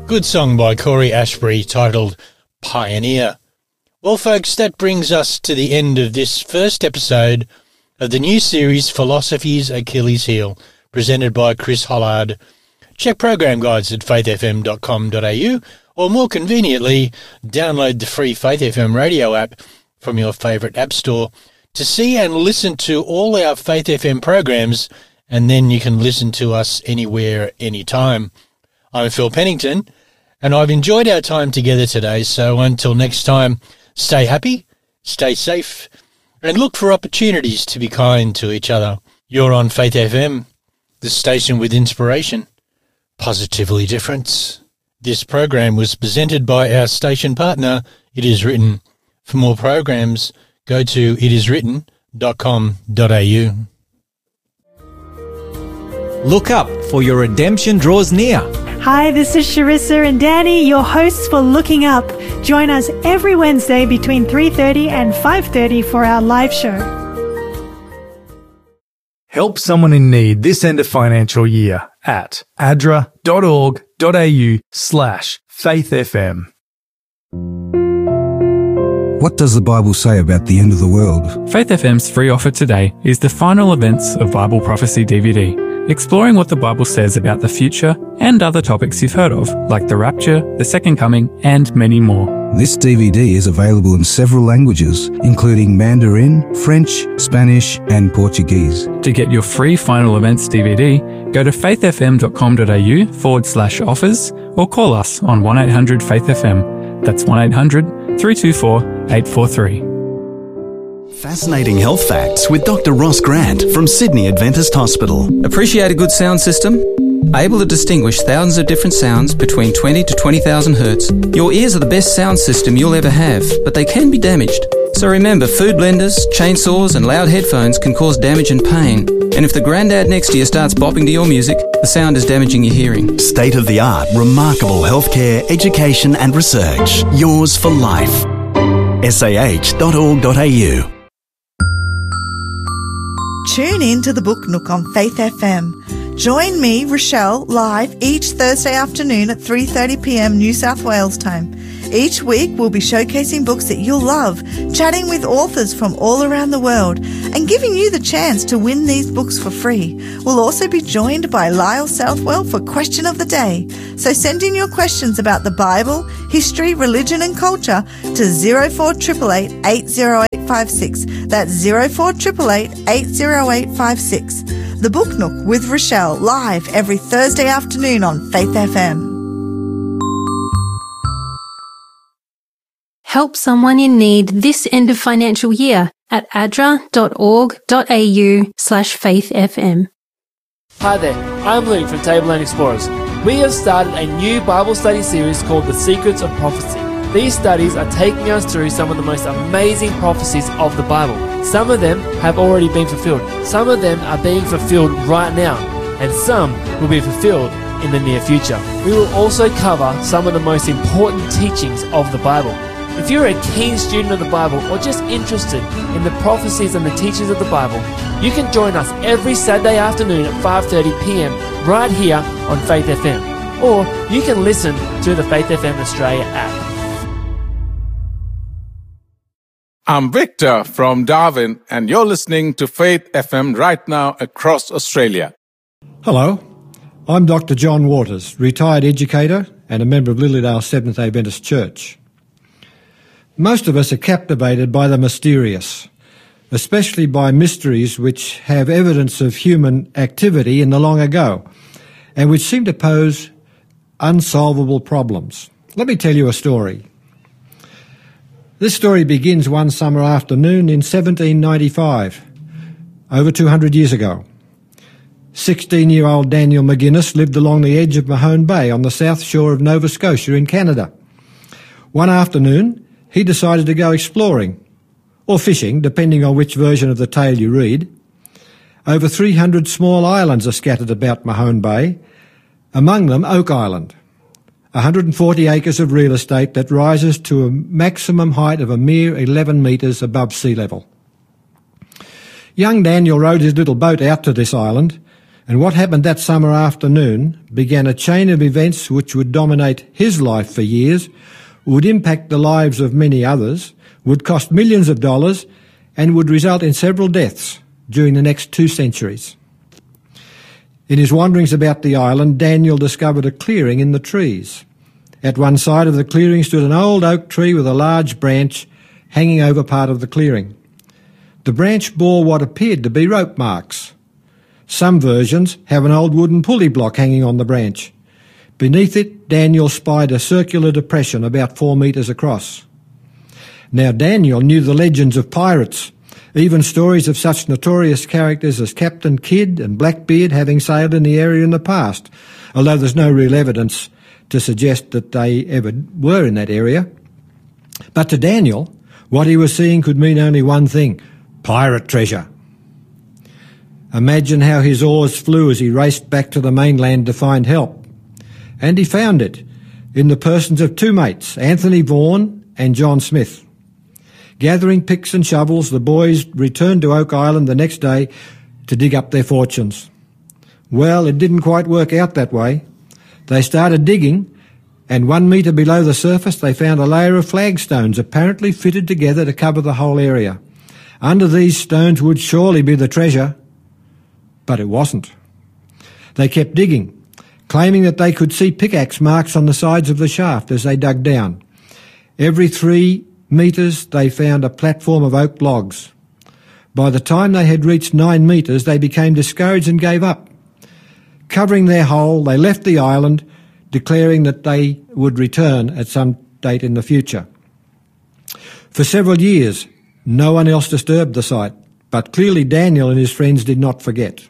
Good song by Corey Ashbury titled Pioneer. Well, folks, that brings us to the end of this first episode of the new series Philosophy's Achilles Heel, presented by Chris Hollard. Check program guides at faithfm.com.au, or more conveniently, download the free Faith FM radio app from your favourite app store to see and listen to all our Faith FM programs, and then you can listen to us anywhere, anytime. I'm Phil Pennington, and I've enjoyed our time together today, so until next time, stay happy, stay safe, and look for opportunities to be kind to each other. You're on Faith FM, the station with inspiration, positively different. This program was presented by our station partner, It Is Written. For more programs, go to itiswritten.com.au. Look up, for your redemption draws near. Hi, this is Sharissa and Danny, your hosts for Looking Up. Join us every Wednesday between 3:30 and 5:30 for our live show. Help someone in need this end of financial year at adra.org.au/faithfm. What does the Bible say about the end of the world? Faith FM's free offer today is the final events of Bible Prophecy DVD, exploring what the Bible says about the future and other topics you've heard of, like the rapture, the second coming, and many more. This DVD is available in several languages, including Mandarin, French, Spanish, and Portuguese. To get your free final events DVD, go to faithfm.com.au/offers or call us on 1-800-FAITH-FM. That's 1-800-324-843. Fascinating health facts with Dr. Ross Grant from Sydney Adventist Hospital. Appreciate a good sound system? Able to distinguish thousands of different sounds between 20 to 20,000 hertz. Your ears are the best sound system you'll ever have, but they can be damaged. So remember, food blenders, chainsaws and loud headphones can cause damage and pain. And if the granddad next to you starts bopping to your music, the sound is damaging your hearing. State-of-the-art, remarkable healthcare, education and research. Yours for life. sah.org.au. Tune in to the Book Nook on Faith FM. Join me, Rochelle, live each Thursday afternoon at 3:30pm New South Wales time. Each week we'll be showcasing books that you'll love, chatting with authors from all around the world, and giving you the chance to win these books for free. We'll also be joined by Lyle Southwell for Question of the Day. So send in your questions about the Bible, history, religion and culture to 0488 80856. That's 0488 80856. The Book Nook with Rochelle, live every Thursday afternoon on Faith FM. Help someone in need this end of financial year at adra.org.au/faithfm. Hi there, I'm Luke from Tableland Explorers. We have started a new Bible study series called The Secrets of Prophecy. These studies are taking us through some of the most amazing prophecies of the Bible. Some of them have already been fulfilled. Some of them are being fulfilled right now, and some will be fulfilled in the near future. We will also cover some of the most important teachings of the Bible. If you're a keen student of the Bible or just interested in the prophecies and the teachings of the Bible, you can join us every Saturday afternoon at 5:30pm right here on Faith FM. Or you can listen to the Faith FM Australia app. I'm Victor from Darwin, and you're listening to Faith FM right now across Australia. Hello, I'm Dr. John Waters, retired educator and a member of Lilydale Seventh-day Adventist Church. Most of us are captivated by the mysterious, especially by mysteries which have evidence of human activity in the long ago and which seem to pose unsolvable problems. Let me tell you a story. This story begins one summer afternoon in 1795, over 200 years ago. 16-year-old Daniel McGuinness lived along the edge of Mahone Bay on the south shore of Nova Scotia in Canada. One afternoon, he decided to go exploring, or fishing, depending on which version of the tale you read. Over 300 small islands are scattered about Mahone Bay, among them Oak Island, 140 acres of real estate that rises to a maximum height of a mere 11 metres above sea level. Young Daniel rowed his little boat out to this island And what happened that summer afternoon began a chain of events which would dominate his life for years, would impact the lives of many others, would cost millions of dollars, and would result in several deaths during the next 2 centuries. In his wanderings about the island, Daniel discovered a clearing in the trees. At one side of the clearing stood an old oak tree with a large branch hanging over part of the clearing. The branch bore what appeared to be rope marks. Some versions have an old wooden pulley block hanging on the branch. Beneath it, Daniel spied a circular depression about 4 metres across. Now Daniel knew the legends of pirates, even stories of such notorious characters as Captain Kidd and Blackbeard having sailed in the area in the past, although there's no real evidence to suggest that they ever were in that area. But to Daniel, what he was seeing could mean only one thing: pirate treasure. Imagine how his oars flew as he raced back to the mainland to find help. And he found it in the persons of 2 mates, Anthony Vaughan and John Smith. Gathering picks and shovels, the boys returned to Oak Island the next day to dig up their fortunes. Well, it didn't quite work out that way. They started digging, and 1 metre below the surface they found a layer of flagstones apparently fitted together to cover the whole area. Under these stones would surely be the treasure, but it wasn't. They kept digging, claiming that they could see pickaxe marks on the sides of the shaft as they dug down. Every 3 metres they found a platform of oak logs. By the time they had reached 9 metres, they became discouraged and gave up. Covering their hole, they left the island, declaring that they would return at some date in the future. For several years, no one else disturbed the site, but clearly Daniel and his friends did not forget.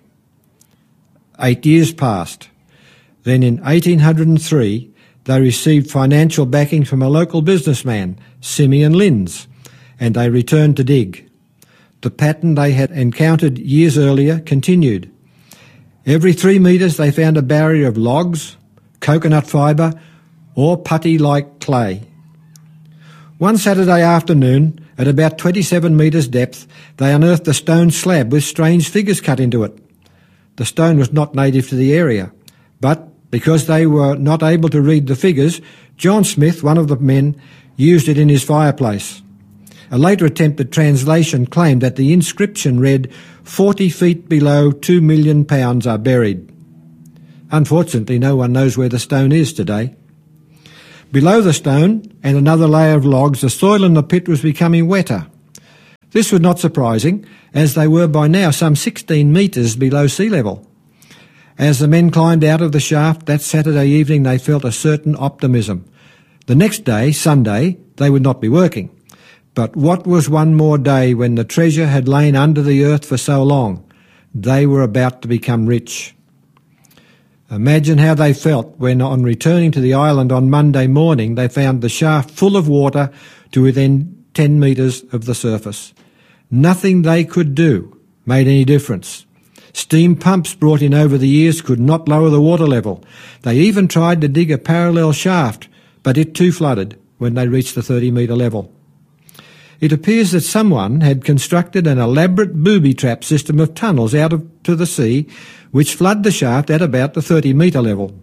8 years passed. Then in 1803, they received financial backing from a local businessman, Simeon Linz, and they returned to dig. The pattern they had encountered years earlier continued. Every 3 metres they found a barrier of logs, coconut fibre, or putty-like clay. One Saturday afternoon, at about 27 metres depth, they unearthed a stone slab with strange figures cut into it. The stone was not native to the area, but because they were not able to read the figures, John Smith, one of the men, used it in his fireplace. A later attempted translation claimed that the inscription read, 40 feet below 2 million pounds are buried. Unfortunately, no one knows where the stone is today. Below the stone and another layer of logs, the soil in the pit was becoming wetter. This was not surprising, as they were by now some 16 metres below sea level. As the men climbed out of the shaft that Saturday evening, they felt a certain optimism. The next day, Sunday, they would not be working. But what was one more day when the treasure had lain under the earth for so long? They were about to become rich. Imagine how they felt when, on returning to the island on Monday morning, they found the shaft full of water to within 10 metres of the surface. Nothing they could do made any difference. Steam pumps brought in over the years could not lower the water level. They even tried to dig a parallel shaft, but it too flooded when they reached the 30-metre level. It appears that someone had constructed an elaborate booby-trap system of tunnels out to the sea which flood the shaft at about the 30-metre level.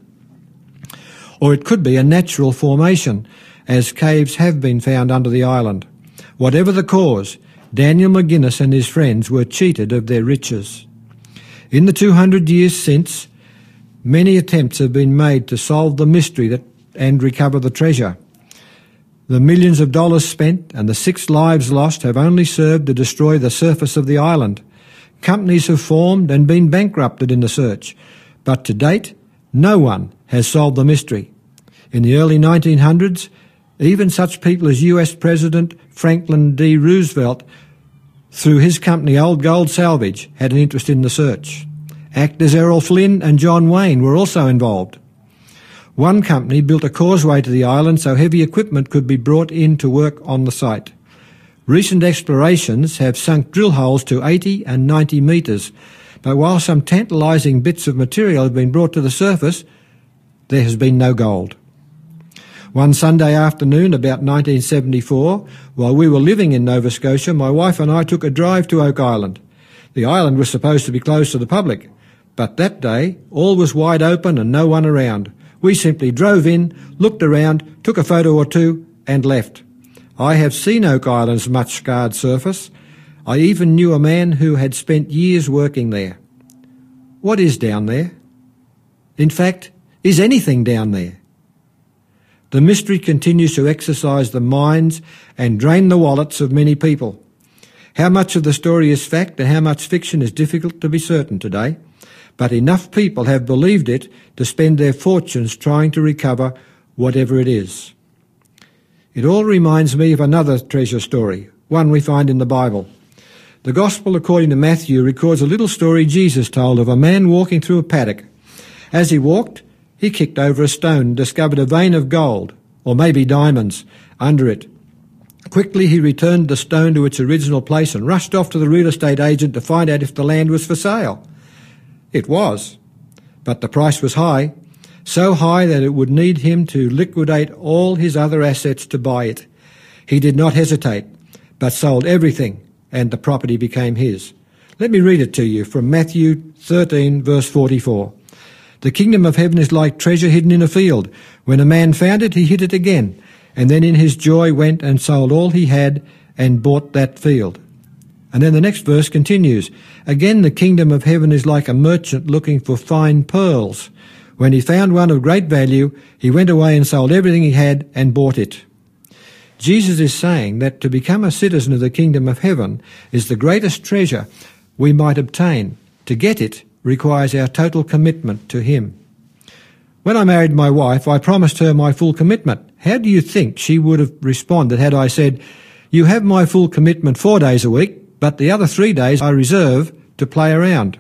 Or it could be a natural formation, as caves have been found under the island. Whatever the cause, Daniel McGuinness and his friends were cheated of their riches. In the 200 years since, many attempts have been made to solve the mystery and recover the treasure. The millions of dollars spent and the 6 lives lost have only served to destroy the surface of the island. Companies have formed and been bankrupted in the search, but to date, no one has solved the mystery. In the early 1900s, even such people as US President Franklin D. Roosevelt, through his company Old Gold Salvage, had an interest in the search. Actors Errol Flynn and John Wayne were also involved. One company built a causeway to the island so heavy equipment could be brought in to work on the site. Recent explorations have sunk drill holes to 80 and 90 metres, but while some tantalising bits of material have been brought to the surface, there has been no gold. One Sunday afternoon, about 1974, while we were living in Nova Scotia, my wife and I took a drive to Oak Island. The island was supposed to be closed to the public, But that day, all was wide open and no one around. We simply drove in, looked around, took a photo or two, and left. I have seen Oak Island's much scarred surface. I even knew a man who had spent years working there. What is down there? In fact, is anything down there? The mystery continues to exercise the minds and drain the wallets of many people. How much of the story is fact and how much fiction is difficult to be certain today, but enough people have believed it to spend their fortunes trying to recover whatever it is. It all reminds me of another treasure story, one we find in the Bible. The Gospel according to Matthew records a little story Jesus told of a man walking through a paddock. As he walked, he kicked over a stone and discovered a vein of gold, or maybe diamonds, under it. Quickly he returned the stone to its original place and rushed off to the real estate agent to find out if the land was for sale. It was, but the price was high, so high that it would need him to liquidate all his other assets to buy it. He did not hesitate, but sold everything, and the property became his. Let me read it to you from Matthew 13, verse 44. The kingdom of heaven is like treasure hidden in a field. When a man found it, he hid it again, and then in his joy went and sold all he had and bought that field. And then the next verse continues. Again, the kingdom of heaven is like a merchant looking for fine pearls. When he found one of great value, he went away and sold everything he had and bought it. Jesus is saying that to become a citizen of the kingdom of heaven is the greatest treasure we might obtain. To get it requires our total commitment to him. When I married my wife, I promised her my full commitment. How do you think she would have responded had I said, "You have my full commitment 4 days a week, but the other 3 days I reserve to play around"?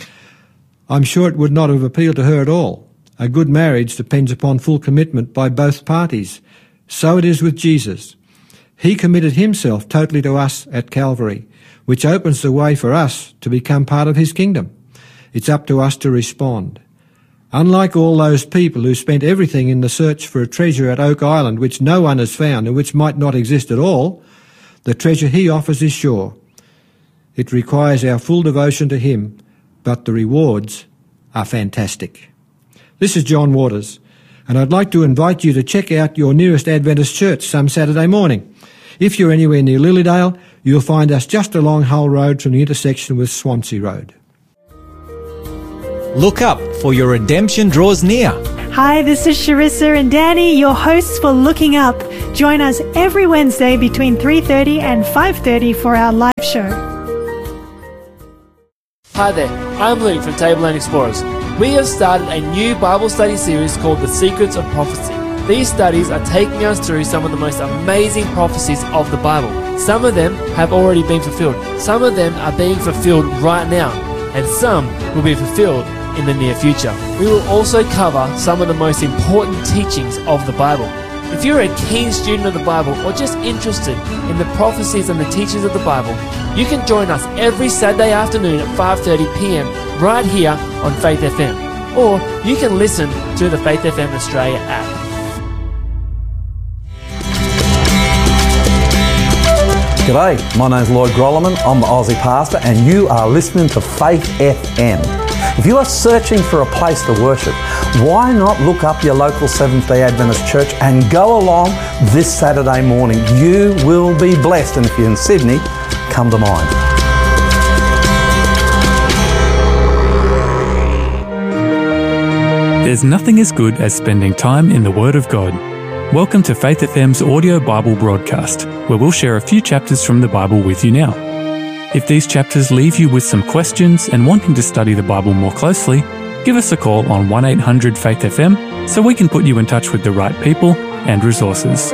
I'm sure it would not have appealed to her at all. A good marriage depends upon full commitment by both parties. So it is with Jesus. He committed himself totally to us at Calvary, which opens the way for us to become part of his kingdom. It's up to us to respond. Unlike all those people who spent everything in the search for a treasure at Oak Island which no one has found and which might not exist at all, the treasure he offers is sure. It requires our full devotion to him, but the rewards are fantastic. This is John Waters, and I'd like to invite you to check out your nearest Adventist church some Saturday morning. If you're anywhere near Lilydale, you'll find us just along Hull Road from the intersection with Swansea Road. Look up, for your redemption draws near. Hi, this is Charissa and Danny, your hosts for Looking Up. Join us every Wednesday between 3:30 and 5:30 for our live show. Hi there, I'm Luke from Tableland Explorers. We have started a new Bible study series called The Secrets of Prophecy. These studies are taking us through some of the most amazing prophecies of the Bible. Some of them have already been fulfilled. Some of them are being fulfilled right now. And some will be fulfilled in the near future. We will also cover some of the most important teachings of the Bible. If you're a keen student of the Bible or just interested in the prophecies and the teachings of the Bible, you can join us every Saturday afternoon at 5:30 p.m. right here on Faith FM. Or you can listen to the Faith FM Australia app. G'day, my name's Lloyd Grolleman, I'm the Aussie pastor and you are listening to Faith FM. If you are searching for a place to worship, why not look up your local Seventh-day Adventist church and go along this Saturday morning? You will be blessed, and if you're in Sydney, come to mine. There's nothing as good as spending time in the Word of God. Welcome to Faith FM's audio Bible broadcast, where we'll share a few chapters from the Bible with you now. If these chapters leave you with some questions and wanting to study the Bible more closely, give us a call on 1-800-FAITH-FM so we can put you in touch with the right people and resources.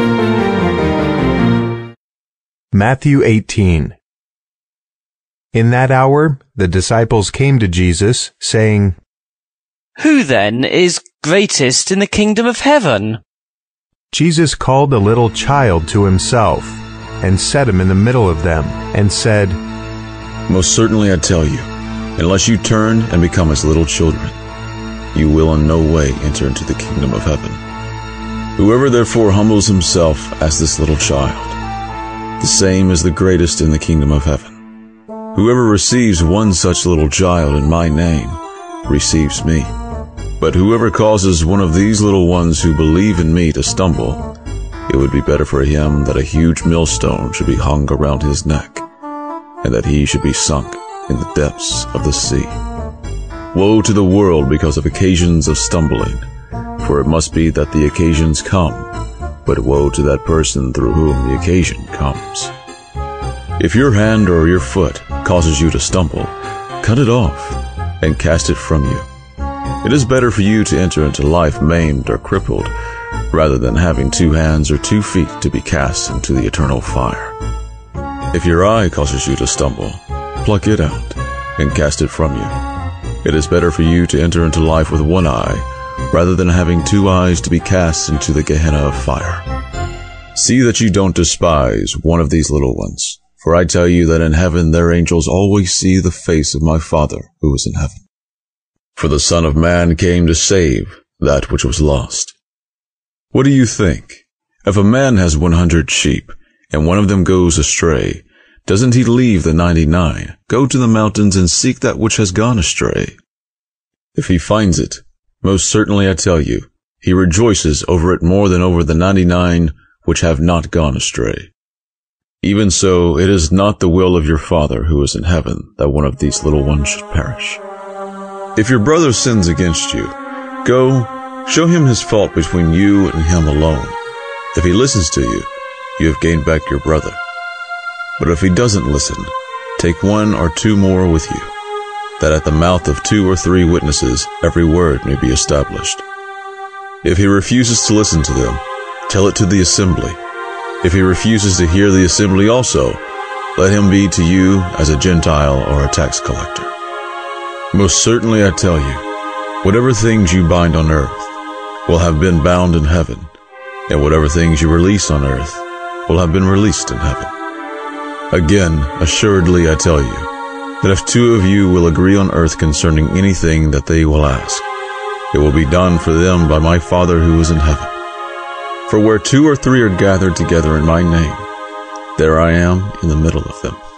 Matthew 18. In that hour, the disciples came to Jesus, saying, "Who then is greatest in the kingdom of heaven?" Jesus called a little child to himself, and set him in the middle of them, and said, "Most certainly I tell you, unless you turn and become as little children, you will in no way enter into the kingdom of heaven. Whoever therefore humbles himself as this little child, the same is the greatest in the kingdom of heaven. Whoever receives one such little child in my name receives me. But whoever causes one of these little ones who believe in me to stumble, it would be better for him that a huge millstone should be hung around his neck, and that he should be sunk in the depths of the sea. Woe to the world because of occasions of stumbling, for it must be that the occasions come, but woe to that person through whom the occasion comes. If your hand or your foot causes you to stumble, cut it off and cast it from you. It is better for you to enter into life maimed or crippled, rather than having 2 hands or 2 feet to be cast into the eternal fire. If your eye causes you to stumble, pluck it out and cast it from you. It is better for you to enter into life with 1 eye, rather than having 2 eyes to be cast into the Gehenna of fire. See that you don't despise one of these little ones, for I tell you that in heaven their angels always see the face of my Father who is in heaven. For the Son of Man came to save that which was lost. What do you think? If a man has 100 sheep, and one of them goes astray, doesn't he leave the 99, go to the mountains and seek that which has gone astray? If he finds it, most certainly I tell you, he rejoices over it more than over the 99 which have not gone astray. Even so, it is not the will of your Father who is in heaven that one of these little ones should perish. If your brother sins against you, go, show him his fault between you and him alone. If he listens to you, you have gained back your brother. But if he doesn't listen, take 1 or 2 more with you, that at the mouth of 2 or 3 witnesses every word may be established. If he refuses to listen to them, tell it to the assembly. If he refuses to hear the assembly also, let him be to you as a Gentile or a tax collector. Most certainly I tell you, whatever things you bind on earth will have been bound in heaven, and whatever things you release on earth will have been released in heaven. Again, assuredly I tell you, that if 2 of you will agree on earth concerning anything that they will ask, it will be done for them by my Father who is in heaven. For where 2 or 3 are gathered together in my name, there I am in the middle of them.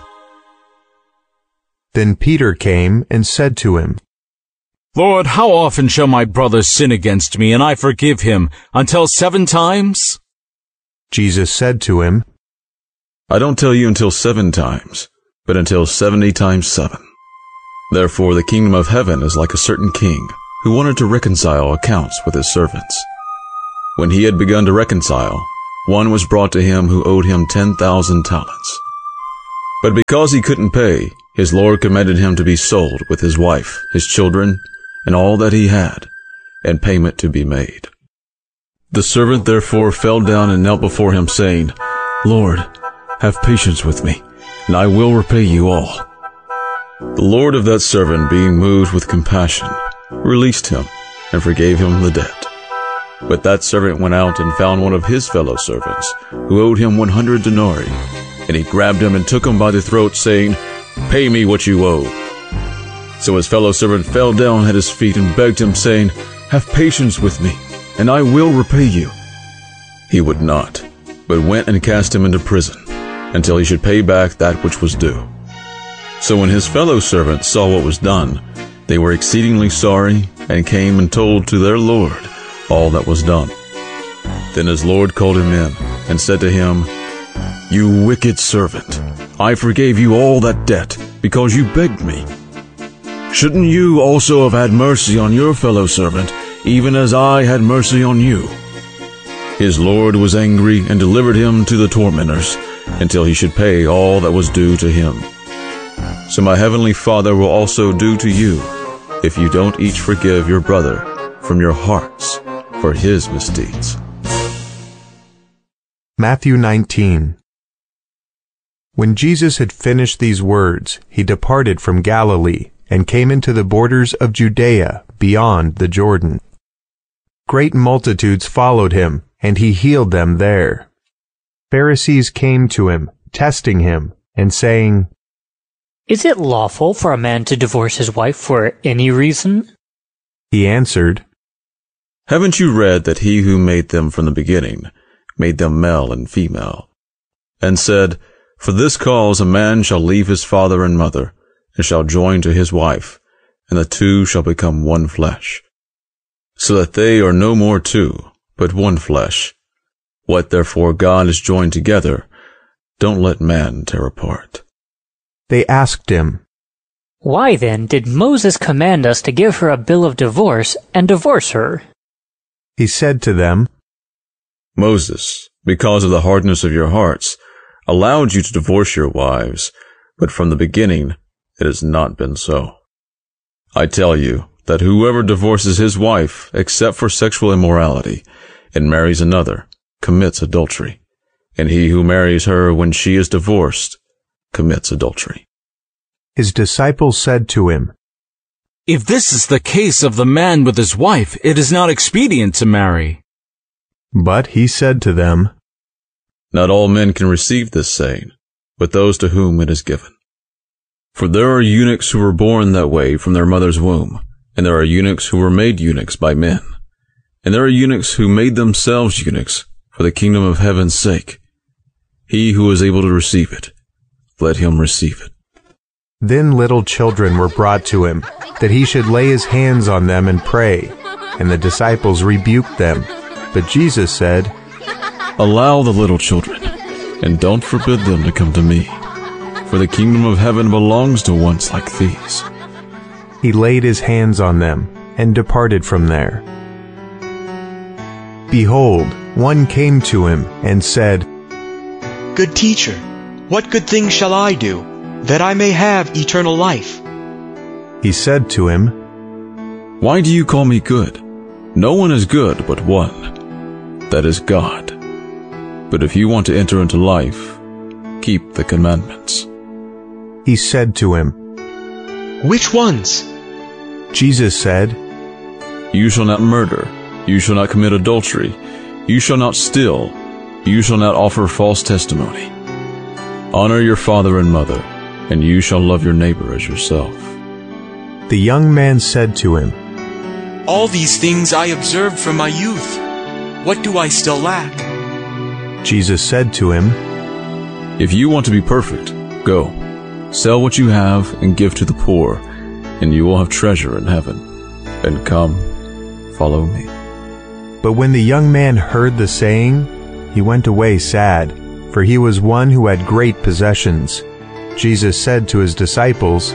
Then Peter came and said to him, Lord, how often shall my brother sin against me, and I forgive him? Until 7 times? Jesus said to him, I don't tell you until 7 times, but until 70 times 7. Therefore the kingdom of heaven is like a certain king who wanted to reconcile accounts with his servants. When he had begun to reconcile, one was brought to him who owed him 10,000 talents. But because he couldn't pay, his Lord commanded him to be sold with his wife, his children, and all that he had, and payment to be made. The servant therefore fell down and knelt before him, saying, Lord, have patience with me, and I will repay you all. The Lord of that servant, being moved with compassion, released him and forgave him the debt. But that servant went out and found one of his fellow servants, who owed him 100 denarii, and he grabbed him and took him by the throat, saying, Pay me what you owe. So his fellow servant fell down at his feet and begged him, saying, Have patience with me, and I will repay you. He would not, but went and cast him into prison, until he should pay back that which was due. So when his fellow servants saw what was done, they were exceedingly sorry, and came and told to their Lord all that was done. Then his Lord called him in, and said to him, You wicked servant, I forgave you all that debt, because you begged me. Shouldn't you also have had mercy on your fellow servant, even as I had mercy on you? His Lord was angry and delivered him to the tormentors, until he should pay all that was due to him. So my heavenly Father will also do to you, if you don't each forgive your brother from your hearts for his misdeeds. Matthew 19. When Jesus had finished these words, he departed from Galilee and came into the borders of Judea beyond the Jordan. Great multitudes followed him, and he healed them there. Pharisees came to him, testing him, and saying, Is it lawful for a man to divorce his wife for any reason? He answered, Haven't you read that he who made them from the beginning made them male and female, and said, For this cause a man shall leave his father and mother, and shall join to his wife, and the two shall become one flesh. So that they are no more two, but one flesh. What therefore God has joined together, don't let man tear apart. They asked him, Why then did Moses command us to give her a bill of divorce and divorce her? He said to them, Moses, because of the hardness of your hearts, allowed you to divorce your wives, but from the beginning it has not been so. I tell you that whoever divorces his wife, except for sexual immorality, and marries another, commits adultery, and he who marries her when she is divorced commits adultery. His disciples said to him, If this is the case of the man with his wife, it is not expedient to marry. But he said to them, Not all men can receive this saying, but those to whom it is given. For there are eunuchs who were born that way from their mother's womb, and there are eunuchs who were made eunuchs by men, and there are eunuchs who made themselves eunuchs for the kingdom of heaven's sake. He who is able to receive it, let him receive it. Then little children were brought to him, that he should lay his hands on them and pray. And the disciples rebuked them. But Jesus said, Allow the little children, and don't forbid them to come to me, for the kingdom of heaven belongs to ones like these. He laid his hands on them, and departed from there. Behold, one came to him, and said, Good teacher, what good thing shall I do, that I may have eternal life? He said to him, Why do you call me good? No one is good but one, that is God. But if you want to enter into life, keep the commandments. He said to him, Which ones? Jesus said, You shall not murder, you shall not commit adultery, you shall not steal, you shall not offer false testimony. Honor your father and mother, and you shall love your neighbor as yourself. The young man said to him, All these things I observed from my youth. What do I still lack? Jesus said to him, If you want to be perfect, go, sell what you have and give to the poor, and you will have treasure in heaven. And come, follow me. But when the young man heard the saying, he went away sad, for he was one who had great possessions. Jesus said to his disciples,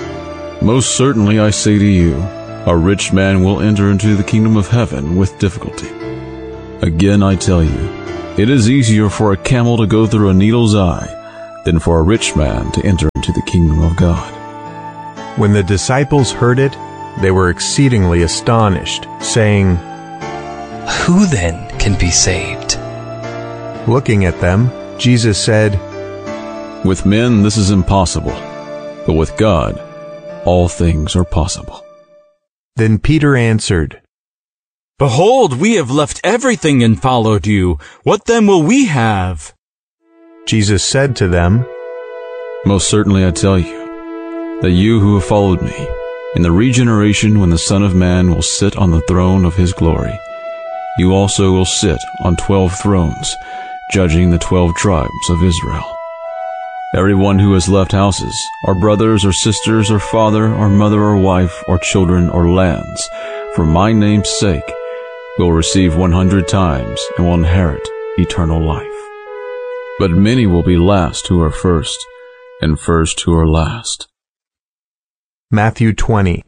Most certainly I say to you, a rich man will enter into the kingdom of heaven with difficulty. Again I tell you, it is easier for a camel to go through a needle's eye than for a rich man to enter into the kingdom of God. When the disciples heard it, they were exceedingly astonished, saying, Who then can be saved? Looking at them, Jesus said, With men this is impossible, but with God all things are possible. Then Peter answered, Behold, we have left everything and followed you. What then will we have? Jesus said to them, Most certainly I tell you, that you who have followed me, in the regeneration when the Son of Man will sit on the throne of his glory, you also will sit on 12 thrones, judging the 12 tribes of Israel. Everyone who has left houses, or brothers or sisters or father or mother or wife or children or lands, for my name's sake, will receive 100 times and will inherit eternal life. But many will be last who are first, and first who are last. Matthew 20.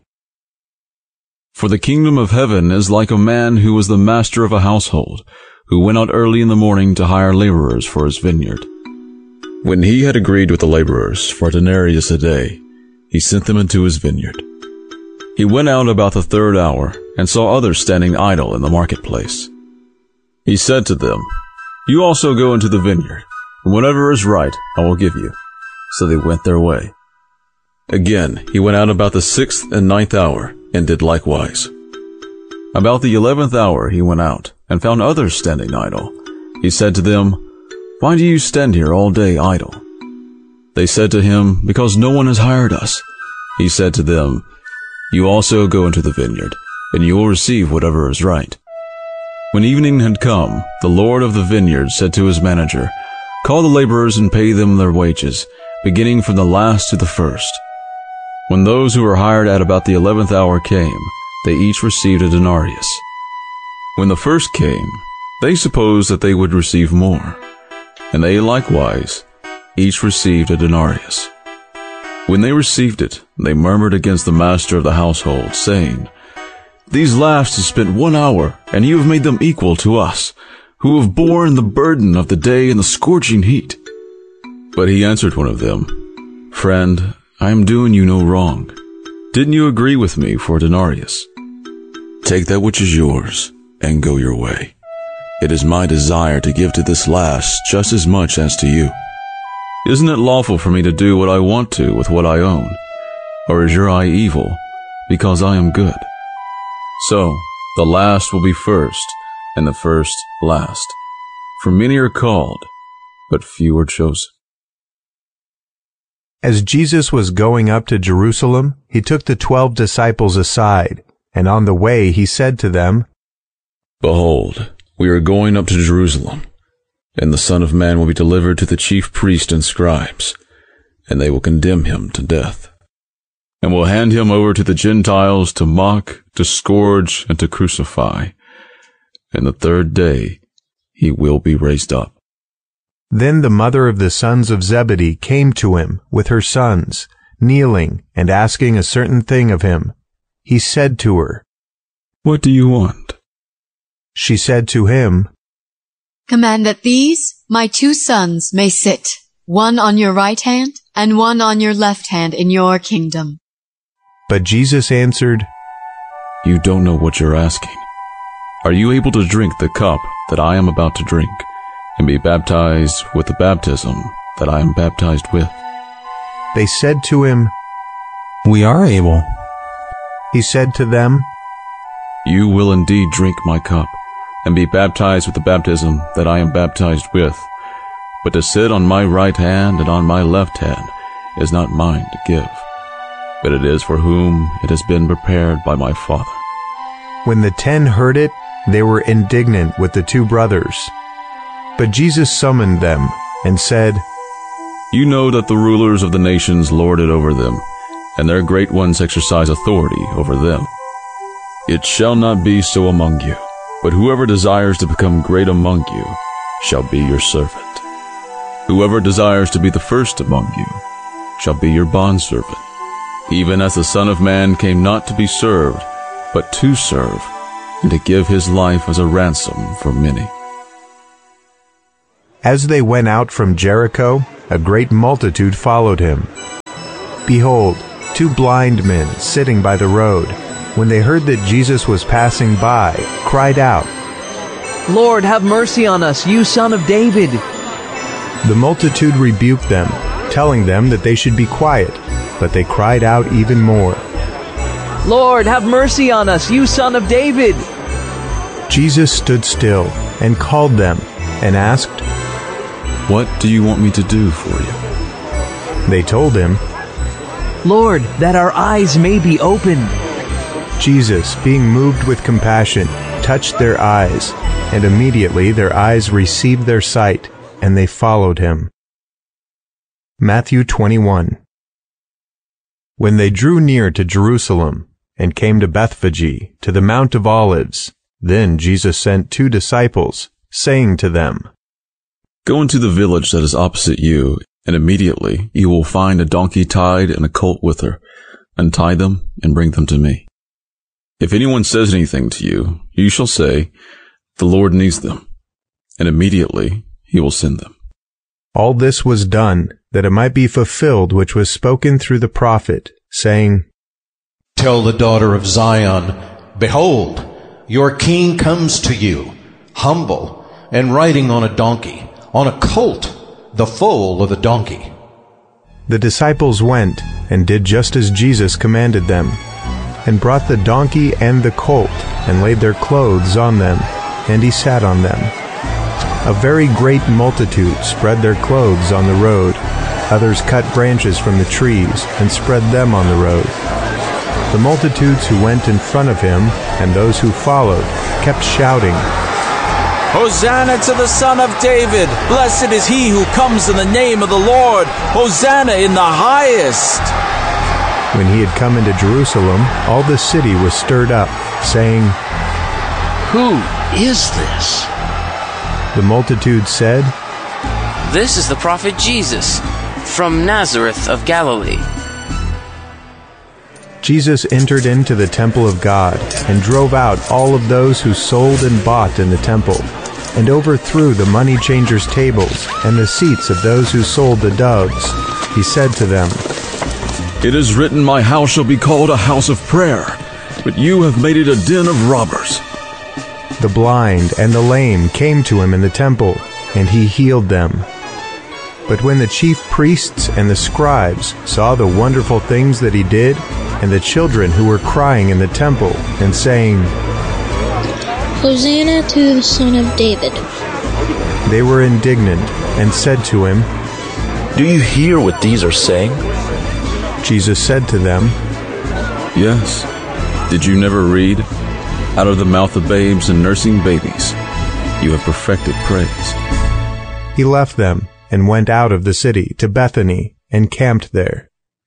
For the kingdom of heaven is like a man who was the master of a household, who went out early in the morning to hire laborers for his vineyard. When he had agreed with the laborers for a denarius a day, he sent them into his vineyard. He went out about the 3rd hour and saw others standing idle in the marketplace. He said to them, You also go into the vineyard, and whatever is right I will give you. So they went their way. Again, he went out about the 6th and 9th hour and did likewise. About the 11th hour he went out and found others standing idle. He said to them, Why do you stand here all day idle? They said to him, Because no one has hired us. He said to them, You also go into the vineyard, and you will receive whatever is right. When evening had come, the Lord of the vineyard said to his manager, Call the laborers and pay them their wages, beginning from the last to the first. When those who were hired at about the 11th hour came, they each received a denarius. When the first came, they supposed that they would receive more, and they likewise each received a denarius. When they received it, they murmured against the master of the household, saying, "These last have spent 1 hour, and you have made them equal to us, who have borne the burden of the day and the scorching heat." But he answered one of them, "Friend, I am doing you no wrong. Didn't you agree with me for a denarius? Take that which is yours, and go your way. It is my desire to give to this last just as much as to you. Isn't it lawful for me to do what I want to with what I own? Or is your eye evil, because I am good?" So, the last will be first, and the first last. For many are called, but few are chosen. As Jesus was going up to Jerusalem, he took the 12 disciples aside, and on the way he said to them, "Behold, we are going up to Jerusalem, and the Son of Man will be delivered to the chief priests and scribes, and they will condemn him to death, and will hand him over to the Gentiles to mock, to scourge, and to crucify. And the third day he will be raised up." Then the mother of the sons of Zebedee came to him with her sons, kneeling and asking a certain thing of him. He said to her, "What do you want?" She said to him, "Command that these, my 2 sons, may sit, one on your right hand and one on your left hand in your kingdom." But Jesus answered, "You don't know what you're asking. Are you able to drink the cup that I am about to drink, and be baptized with the baptism that I am baptized with?" They said to him, "We are able." He said to them, "You will indeed drink my cup, and be baptized with the baptism that I am baptized with. But to sit on my right hand and on my left hand is not mine to give, but it is for whom it has been prepared by my Father." When the 10 heard it, they were indignant with the 2 brothers. But Jesus summoned them and said, "You know that the rulers of the nations lord it over them, and their great ones exercise authority over them. It shall not be so among you, but whoever desires to become great among you shall be your servant. Whoever desires to be the first among you shall be your bondservant, even as the Son of Man came not to be served, but to serve, and to give his life as a ransom for many." As they went out from Jericho, a great multitude followed him. Behold, 2 blind men sitting by the road, when they heard that Jesus was passing by, cried out, "Lord, have mercy on us, you Son of David." The multitude rebuked them, telling them that they should be quiet, but they cried out even more, "Lord, have mercy on us, you Son of David." Jesus stood still and called them and asked, "What do you want me to do for you?" They told him, "Lord, that our eyes may be opened." Jesus, being moved with compassion, touched their eyes, and immediately their eyes received their sight, and they followed him. Matthew 21. When they drew near to Jerusalem, and came to Bethphage, to the Mount of Olives, then Jesus sent 2 disciples, saying to them, "Go into the village that is opposite you, and immediately you will find a donkey tied and a colt with her. Untie them and bring them to me. If anyone says anything to you, you shall say, 'The Lord needs them,' and immediately he will send them." All this was done, that it might be fulfilled which was spoken through the prophet, saying, "Tell the daughter of Zion, Behold, your king comes to you, humble, and riding on a donkey, on a colt, the foal of the donkey." The disciples went, and did just as Jesus commanded them, and brought the donkey and the colt, and laid their clothes on them, and he sat on them. A very great multitude spread their clothes on the road. Others cut branches from the trees, and spread them on the road. The multitudes who went in front of him, and those who followed, kept shouting, "Hosanna to the Son of David! Blessed is he who comes in the name of the Lord! Hosanna in the highest!" When he had come into Jerusalem, all the city was stirred up, saying, "Who is this?" The multitude said, "This is the prophet Jesus, from Nazareth of Galilee." Jesus entered into the temple of God and drove out all of those who sold and bought in the temple, and overthrew the money changers' tables and the seats of those who sold the doves. He said to them, "It is written, my house shall be called a house of prayer, but you have made it a den of robbers." The blind and the lame came to him in the temple, and he healed them. But when the chief priests and the scribes saw the wonderful things that he did, and the children who were crying in the temple and saying, "Hosanna to the Son of David," they were indignant and said to him, "Do you hear what these are saying?" Jesus said to them, "Yes. Did you never read? Out of the mouth of babes and nursing babies, you have perfected praise." He left them and went out of the city to Bethany and camped there.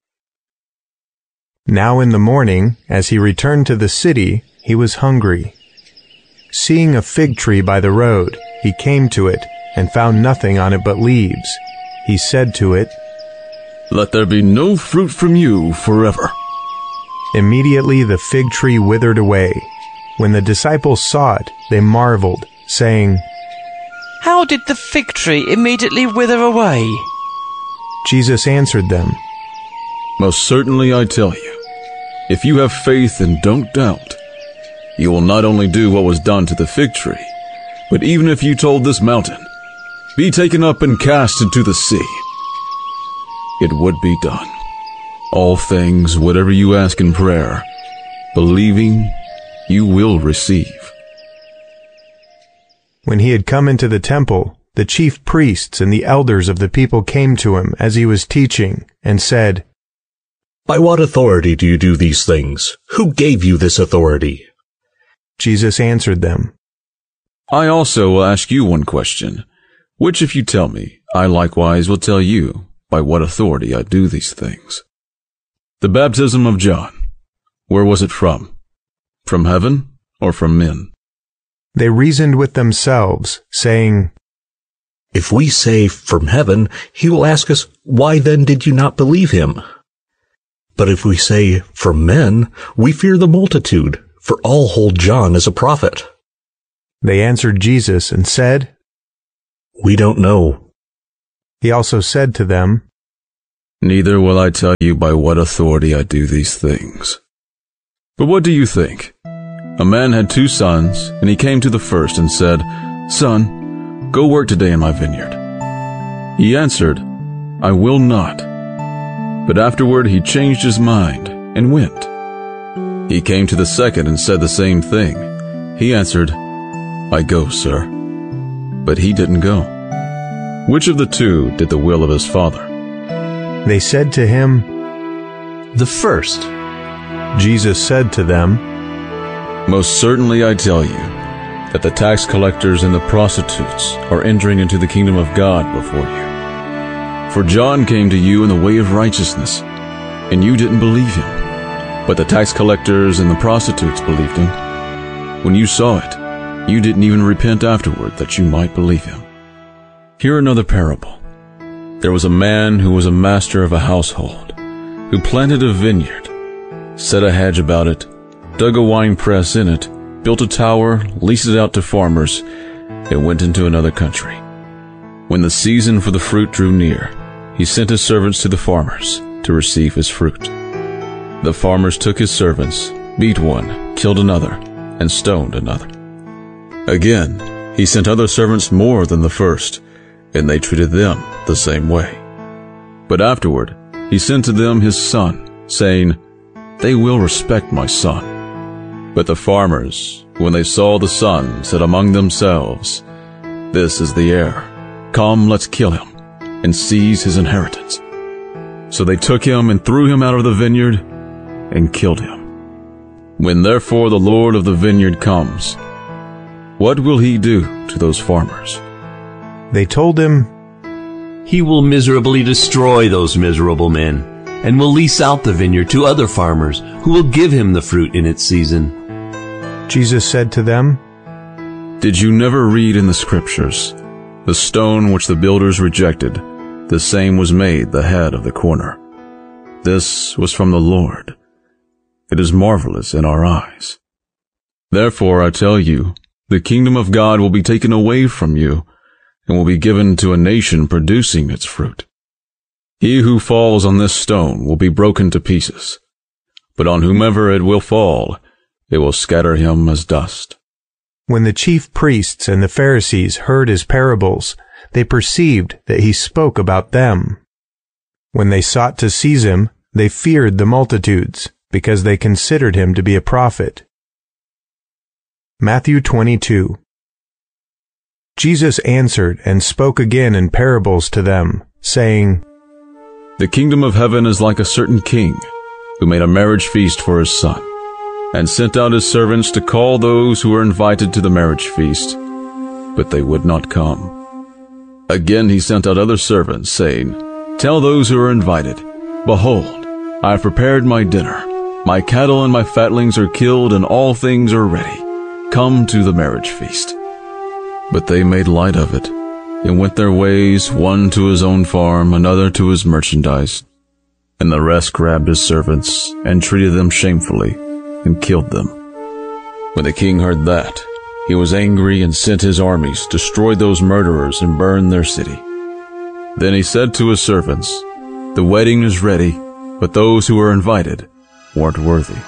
Now in the morning, as he returned to the city, he was hungry. Seeing a fig tree by the road, he came to it and found nothing on it but leaves. He said to it, "Let there be no fruit from you forever." Immediately the fig tree withered away. When the disciples saw it, they marveled, saying, "How did the fig tree immediately wither away?" Jesus answered them, "Most certainly I tell you, if you have faith and don't doubt, you will not only do what was done to the fig tree, but even if you told this mountain, 'Be taken up and cast into the sea,' it would be done. All things, whatever you ask in prayer, believing, you will receive." When he had come into the temple, the chief priests and the elders of the people came to him as he was teaching, and said, "By what authority do you do these things? Who gave you this authority?" Jesus answered them, "I also will ask you one question, which if you tell me, I likewise will tell you by what authority I do these things. The baptism of John, where was it from? From heaven or from men?" They reasoned with themselves, saying, "If we say, 'From heaven,' he will ask us, 'Why then did you not believe him?' But if we say, 'From men,' we fear the multitude, for all hold John as a prophet." They answered Jesus and said, "We don't know." He also said to them, "Neither will I tell you by what authority I do these things. But what do you think? A man had 2 sons, and he came to the first and said, 'Son, go work today in my vineyard.' He answered, 'I will not.' But afterward he changed his mind and went. He came to the second and said the same thing. He answered, 'I go, sir.' But he didn't go. Which of the 2 did the will of his father?" They said to him, "The first." Jesus said to them, "Most certainly I tell you, that the tax collectors and the prostitutes are entering into the kingdom of God before you. For John came to you in the way of righteousness, and you didn't believe him. But the tax collectors and the prostitutes believed him. When you saw it, you didn't even repent afterward that you might believe him. Hear another parable. There was a man who was a master of a household, who planted a vineyard, set a hedge about it, dug a wine press in it, built a tower, leased it out to farmers, and went into another country. When the season for the fruit drew near, he sent his servants to the farmers to receive his fruit. The farmers took his servants, beat one, killed another, and stoned another. Again, he sent other servants more than the first, and they treated them the same way. But afterward, he sent to them his son, saying, 'They will respect my son.' But the farmers, when they saw the son, said among themselves, 'This is the heir. Come, let's kill him, and seize his inheritance.' So they took him and threw him out of the vineyard and killed him. When therefore the Lord of the vineyard comes, what will he do to those farmers?" They told him, "He will miserably destroy those miserable men, and will lease out the vineyard to other farmers who will give him the fruit in its season." Jesus said to them, "Did you never read in the Scriptures, 'The stone which the builders rejected, the same was made the head of the corner. This was from the Lord. It is marvelous in our eyes. Therefore I tell you, the kingdom of God will be taken away from you, and will be given to a nation producing its fruit. He who falls on this stone will be broken to pieces, but on whomever it will fall, it will scatter him as dust." When the chief priests and the Pharisees heard his parables, they perceived that he spoke about them. When they sought to seize him, they feared the multitudes, because they considered him to be a prophet. Matthew 22. Jesus answered and spoke again in parables to them, saying, "The kingdom of heaven is like a certain king, who made a marriage feast for his son, and sent out his servants to call those who were invited to the marriage feast, but they would not come. Again he sent out other servants, saying, 'Tell those who are invited, Behold, I have prepared my dinner. My cattle and my fatlings are killed, and all things are ready. Come to the marriage feast.' But they made light of it, and went their ways, one to his own farm, another to his merchandise. And the rest grabbed his servants, and treated them shamefully, and killed them. When the king heard that, he was angry and sent his armies, destroyed those murderers, and burned their city. Then he said to his servants, 'The wedding is ready, but those who were invited weren't worthy.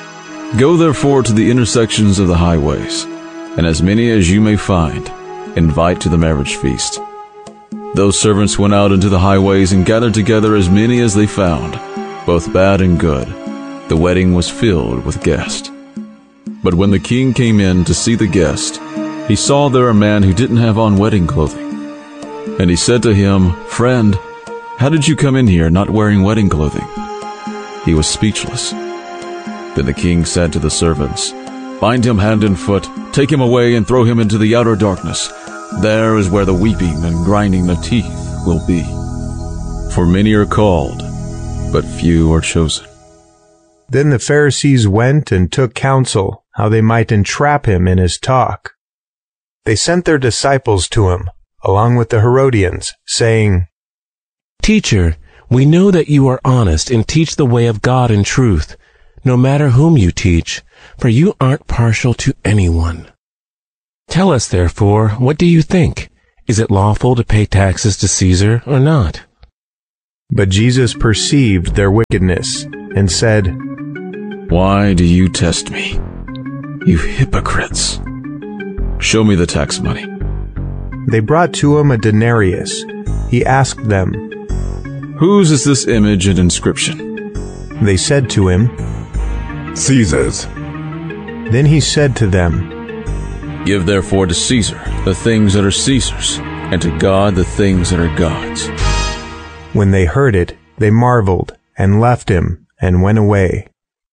Go therefore to the intersections of the highways, and as many as you may find, invite to the marriage feast.' Those servants went out into the highways and gathered together as many as they found, both bad and good. The wedding was filled with guests. But when the king came in to see the guest, he saw there a man who didn't have on wedding clothing. And he said to him, 'Friend, how did you come in here not wearing wedding clothing?' He was speechless. Then the king said to the servants, 'Bind him hand and foot, take him away and throw him into the outer darkness. There is where the weeping and grinding of teeth will be. For many are called, but few are chosen.'" Then the Pharisees went and took counsel how they might entrap him in his talk. They sent their disciples to him, along with the Herodians, saying, "Teacher, we know that you are honest and teach the way of God in truth, no matter whom you teach, for you aren't partial to anyone. Tell us, therefore, what do you think? Is it lawful to pay taxes to Caesar or not?" But Jesus perceived their wickedness, and said, "Why do you test me, you hypocrites? Show me the tax money." They brought to him a denarius. He asked them, "Whose is this image and inscription?" They said to him, "Caesar's." Then he said to them, "Give therefore to Caesar the things that are Caesar's, and to God the things that are God's." When they heard it, they marveled, and left him, and went away.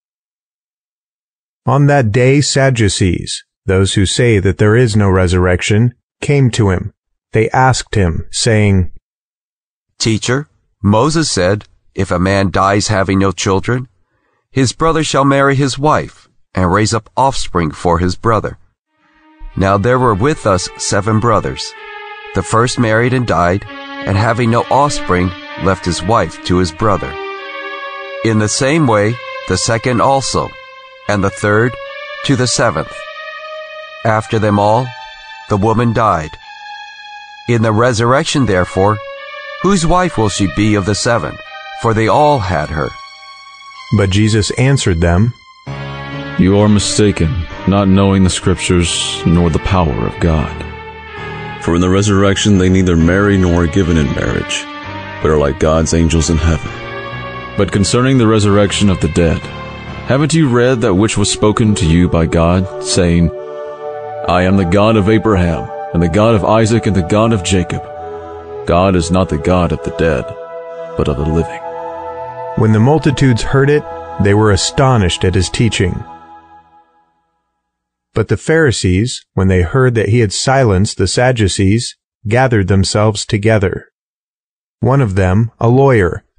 On that day Sadducees, those who say that there is no resurrection, came to him. They asked him, saying, "Teacher, Moses said, if a man dies having no children, his brother shall marry his wife, and raise up offspring for his brother. Now there were with us 7 brothers. The first married and died, and having no offspring, left his wife to his brother. In the same way, the second also, and the third to the 7th. After them all, the woman died. In the resurrection, therefore, whose wife will she be of the 7? For they all had her." But Jesus answered them, "You are mistaken, not knowing the Scriptures nor the power of God. For in the resurrection they neither marry nor are given in marriage, but are like God's angels in heaven. But concerning the resurrection of the dead, haven't you read that which was spoken to you by God, saying, 'I am the God of Abraham, and the God of Isaac, and the God of Jacob'? God is not the God of the dead, but of the living." When the multitudes heard it, they were astonished at his teaching. But the Pharisees, when they heard that he had silenced the Sadducees, gathered themselves together. One of them, a lawyer,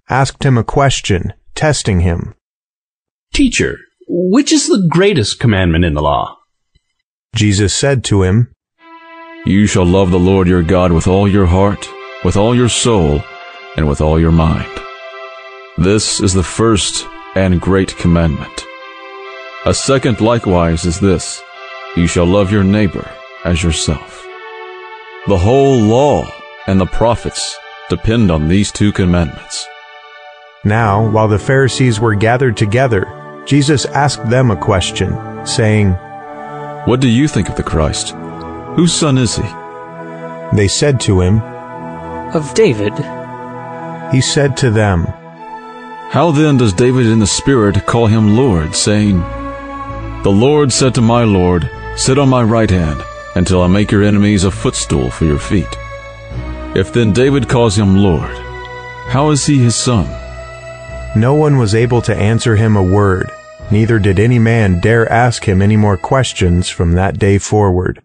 asked him a question, testing him. Teacher, which is the greatest commandment in the law? Jesus said to him, You shall love the Lord your God with all your heart, with all your soul, and with all your mind. This is the first and great commandment. A second likewise is this, You shall love your neighbor as yourself. The whole law and the prophets depend on these two commandments. Now, while the Pharisees were gathered together, Jesus asked them a question, saying, What do you think of the Christ? Whose son is he? They said to him, Of David. He said to them, How then does David in the Spirit call him Lord, saying, The Lord said to my Lord, Sit on my right hand, until I make your enemies a footstool for your feet. If then David calls him Lord, how is he his son? No one was able to answer him a word, neither did any man dare ask him any more questions from that day forward.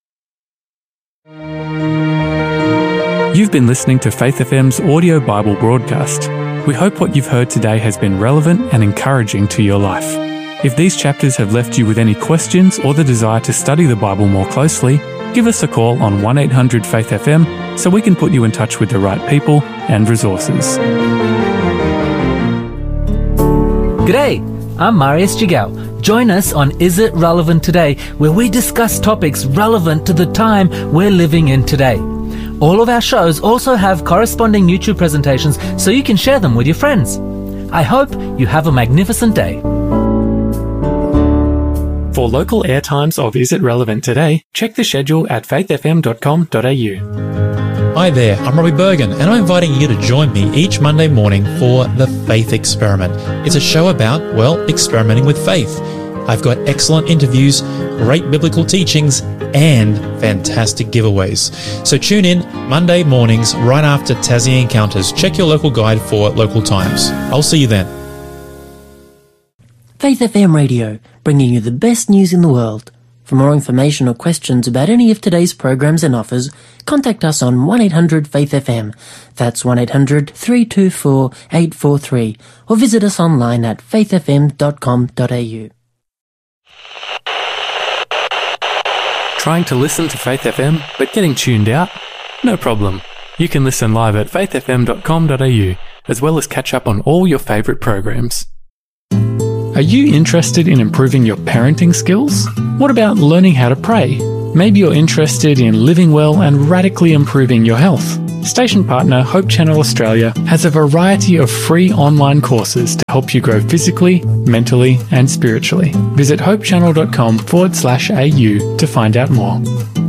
You've been listening to Faith FM's audio Bible broadcast. We hope what you've heard today has been relevant and encouraging to your life. If these chapters have left you with any questions or the desire to study the Bible more closely, give us a call on 1-800-FAITH-FM so we can put you in touch with the right people and resources. G'day, I'm Marius Jigao. Join us on Is It Relevant Today, where we discuss topics relevant to the time we're living in today. All of our shows also have corresponding YouTube presentations so you can share them with your friends. I hope you have a magnificent day. For local airtimes of Is It Relevant Today, check the schedule at faithfm.com.au. Hi there, I'm Robbie Bergen, and I'm inviting you to join me each Monday morning for The Faith Experiment. It's a show about, well, experimenting with faith. I've got excellent interviews, great biblical teachings, and fantastic giveaways. So tune in Monday mornings right after Tassie Encounters. Check your local guide for local times. I'll see you then. Faith FM Radio, bringing you the best news in the world. For more information or questions about any of today's programs and offers, contact us on 1-800-FAITH-FM. That's 1-800-324-843. Or visit us online at faithfm.com.au. Trying to listen to Faith FM but getting tuned out? No problem. You can listen live at faithfm.com.au as well as catch up on all your favourite programs. Are you interested in improving your parenting skills? What about learning how to pray? Maybe you're interested in living well and radically improving your health. Station partner Hope Channel Australia has a variety of free online courses to help you grow physically, mentally and spiritually. Visit hopechannel.com/au to find out more.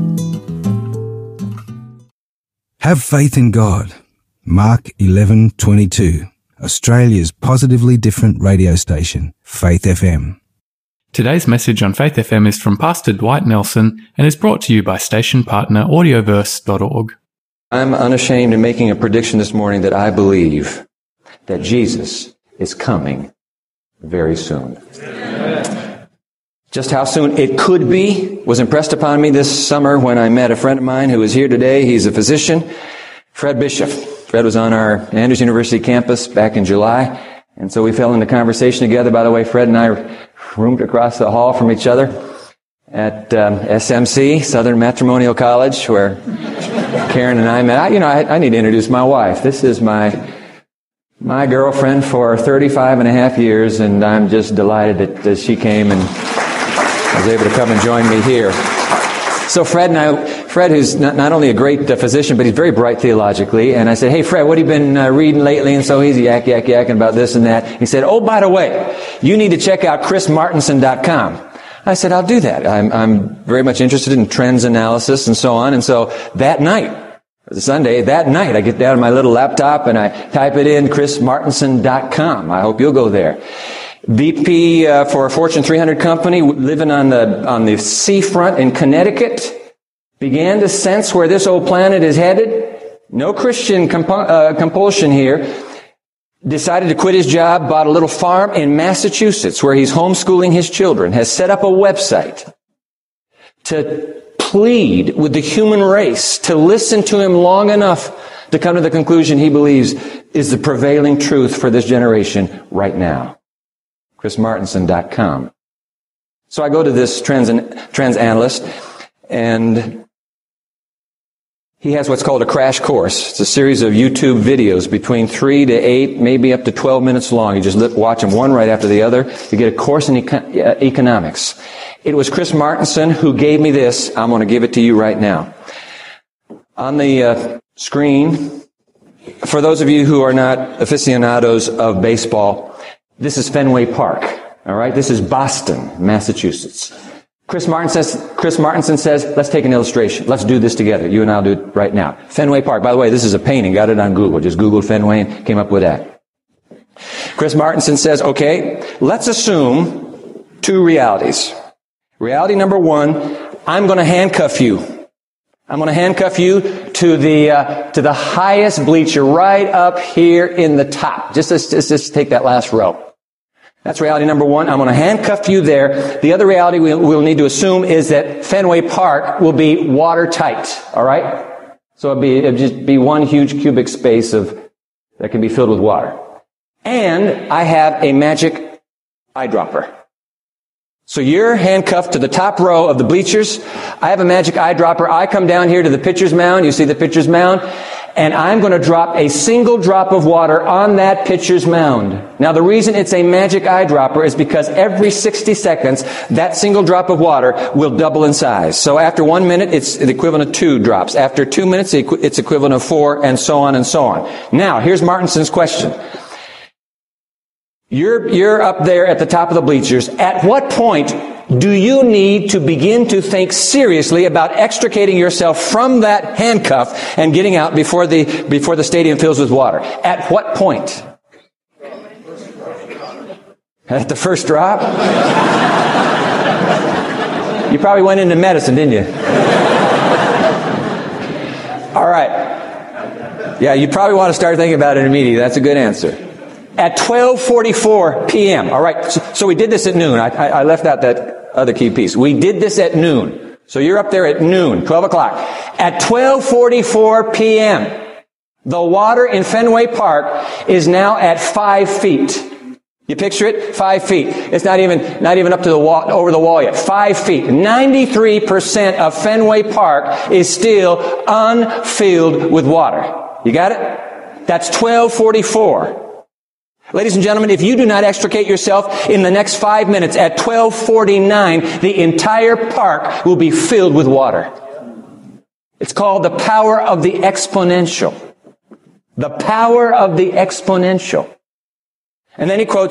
Have faith in God. Mark 11:22. Australia's positively different radio station, Faith FM. Today's message on Faith FM is from Pastor Dwight Nelson and is brought to you by station partner audioverse.org. I'm unashamed in making a prediction this morning that I believe that Jesus is coming very soon. Just how soon it could be was impressed upon me this summer when I met a friend of mine who is here today. He's a physician, Fred Bishop. Fred was on our Andrews University campus back in July, and so we fell into conversation together. By the way, Fred and I roomed across the hall from each other at SMC, Southern Matrimonial College, where Karen and I met. I need to introduce my wife. This is my girlfriend for 35 and a half years, and I'm just delighted that she came and was able to come and join me here. So Fred, who's not only a great physician, but he's very bright theologically. And I said, hey, Fred, what have you been reading lately? And so he's yakking about this and that. He said, oh, by the way, you need to check out chrismartinson.com. I said, I'll do that. I'm very much interested in trends analysis and so on. And so that night, Sunday, I get down on my little laptop and I type it in, chrismartinson.com. I hope you'll go there. VP for a Fortune 300 company living on the seafront in Connecticut began to sense where this old planet is headed. No Christian compulsion here. Decided to quit his job, bought a little farm in Massachusetts where he's homeschooling his children, has set up a website to plead with the human race to listen to him long enough to come to the conclusion he believes is the prevailing truth for this generation right now. ChrisMartenson.com. So I go to this trans analyst, and he has what's called a crash course. It's a series of YouTube videos between 3 to 8, maybe up to 12 minutes long. You just watch them one right after the other. You get a course in economics. It was Chris Martenson who gave me this. I'm going to give it to you right now. On the screen, for those of you who are not aficionados of baseball, this is Fenway Park. All right, this is Boston, Massachusetts. Chris Martenson says, let's take an illustration. Let's do this together. You and I'll do it right now. Fenway Park. By the way, this is a painting. Got it on Google. Just Googled Fenway and came up with that. Chris Martenson says, okay, let's assume two realities. Reality number one, I'm going to handcuff you. I'm going to handcuff you to the highest bleacher right up here in the top. Just take that last row. That's reality number one. I'm going to handcuff you there. The other reality we'll need to assume is that Fenway Park will be watertight. All right? So it'll just be one huge cubic space that can be filled with water. And I have a magic eyedropper. So you're handcuffed to the top row of the bleachers. I have a magic eyedropper. I come down here to the pitcher's mound. You see the pitcher's mound? And I'm going to drop a single drop of water on that pitcher's mound. Now, the reason it's a magic eyedropper is because every 60 seconds, that single drop of water will double in size. So after 1 minute, it's the equivalent of 2 drops. After 2 minutes, it's equivalent of 4, and so on and so on. Now, here's Martenson's question. You're up there at the top of the bleachers. At what point do you need to begin to think seriously about extricating yourself from that handcuff and getting out before the stadium fills with water? At what point? At the first drop? You probably went into medicine, didn't you? All right. Yeah, you probably want to start thinking about it immediately. That's a good answer. At 12:44 p.m. All right. So we did this at noon. I left out that other key piece. We did this at noon. So you're up there at noon, 12 o'clock. At 12:44 p.m., the water in Fenway Park is now at 5 feet. You picture it? 5 feet. It's not even up to the wall, over the wall yet. 5 feet. 93% of Fenway Park is still unfilled with water. You got it? That's 12:44. Ladies and gentlemen, if you do not extricate yourself in the next 5 minutes, at 12:49, the entire park will be filled with water. It's called the power of the exponential. The power of the exponential. And then he quotes